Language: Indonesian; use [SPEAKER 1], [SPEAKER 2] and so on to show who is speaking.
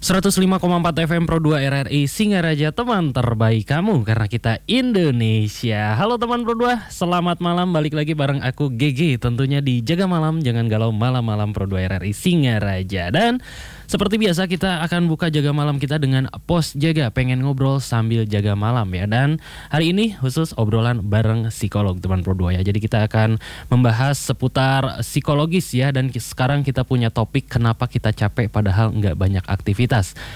[SPEAKER 1] 105,4 FM Pro 2 RRI Singaraja, teman terbaik kamu karena kita Indonesia. Halo teman Pro 2, selamat malam, balik lagi bareng aku GG tentunya di Jaga Malam Jangan Galau Malam-malam Pro 2 RRI Singaraja. Dan seperti biasa kita akan buka Jaga Malam kita dengan Pos Jaga, pengen ngobrol sambil jaga malam ya. Dan hari ini khusus obrolan bareng psikolog teman Pro 2 ya. Jadi kita akan membahas seputar psikologis ya. Dan sekarang kita punya topik kenapa kita capek padahal nggak banyak aktivitas.